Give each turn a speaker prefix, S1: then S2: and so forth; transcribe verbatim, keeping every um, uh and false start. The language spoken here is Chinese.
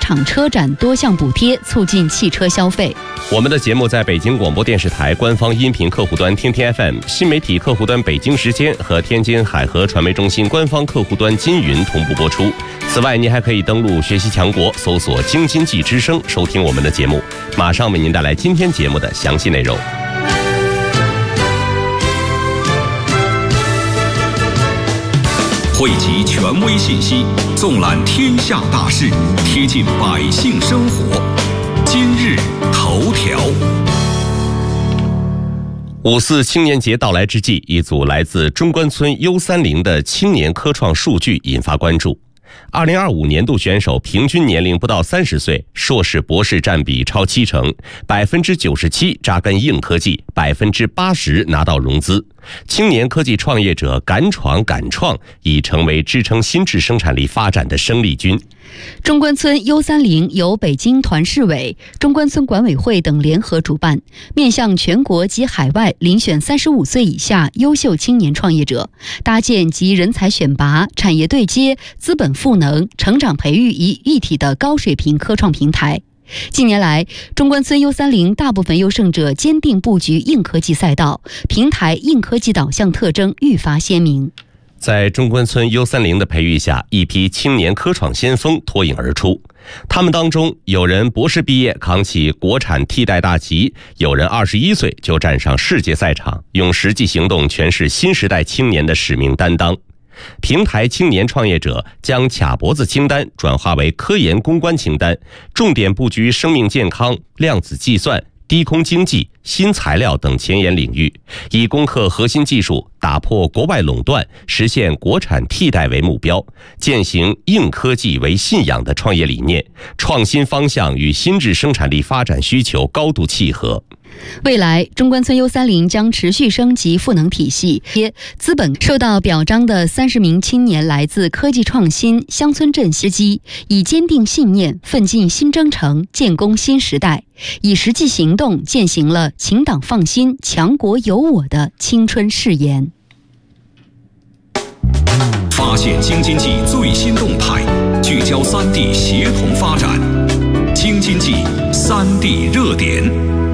S1: 场车展多项补贴，促进汽车消费。
S2: 我们的节目在北京广播电视台官方音频客户端天天 F M、 新媒体客户端北京时间和天津海河传媒中心官方客户端金云同步播出。此外，您还可以登录学习强国，搜索京津冀之声，收听我们的节目。马上为您带来今天节目的详细内容。
S3: 汇集权威信息，纵览天下大事，贴近百姓生活。今日头条。
S2: 五四青年节到来之际，一组来自中关村 U 三零的青年科创数据引发关注。二零二五年度选手平均年龄不到三十岁，硕士博士占比超七成，百分之九十七扎根硬科技，百分之八十拿到融资。青年科技创业者敢闯敢创，已成为支撑新质生产力发展的生力军。
S1: 中关村 U 三零 由北京团市委、中关村管委会等联合主办，面向全国及海外遴选三十五岁以下优秀青年创业者，搭建集人才选拔、产业对接、资本赋能、成长培育于一体的高水平科创平台。近年来，中关村 U 三零 大部分优胜者坚定布局硬科技赛道，平台硬科技导向特征愈发鲜明。
S2: 在中关村 U 三零 的培育下，一批青年科创先锋脱颖而出。他们当中，有人博士毕业扛起国产替代大旗，有人二十一岁就站上世界赛场，用实际行动诠释新时代青年的使命担当。平台青年创业者将卡脖子清单转化为科研攻关清单，重点布局生命健康、量子计算、低空经济、新材料等前沿领域，以攻克核心技术，打破国外垄断，实现国产替代为目标，践行硬科技为信仰的创业理念，创新方向与新质生产力发展需求高度契合。
S1: 未来，中关村 U 三零 将持续升级赋能体系，资本受到表彰的三十名青年来自科技创新、乡村镇司机，以坚定信念奋进新征程，建功新时代，以实际行动践行了请党放心、强国有我的青春誓言。
S3: 发现京津冀最新动态，聚焦三地协同发展，京津冀三地热点。